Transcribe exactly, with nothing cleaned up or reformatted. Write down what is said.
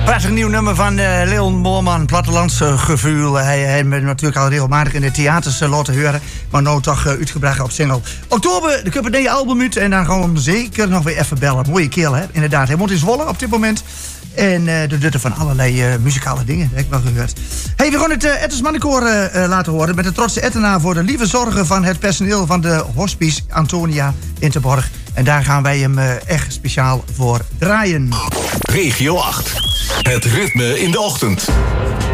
Prachtig nieuw nummer van uh, Leon Moorman, plattelands uh, gevoel. Hij heeft me natuurlijk al regelmatig in de theaters uh, laten horen, maar nu toch uh, uitgebracht op single. Oktober, de Cupperdee album uit en dan gaan we hem zeker nog weer even bellen. Mooie kerel, hè? Inderdaad. Hij woont in Zwolle op dit moment. En uh, de dutte van allerlei uh, muzikale dingen, heb ik wel gehoord. Hey, we gaan het uh, Etters Mannenkoor uh, uh, laten horen met de trotse Ettenaar voor de lieve zorgen van het personeel van de hospice Antonia in Terborg. En daar gaan wij hem uh, echt speciaal voor draaien. Regio acht. Het ritme in de ochtend.